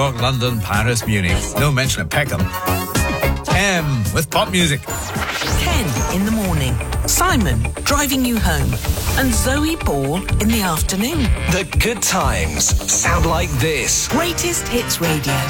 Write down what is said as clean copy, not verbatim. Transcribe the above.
York, London, Paris, Munich. No mention of Peckham. M with pop music. Ken in the morning. Simon driving you home. And Zoe Ball in the afternoon. The good times sound like this. Greatest Hits Radio.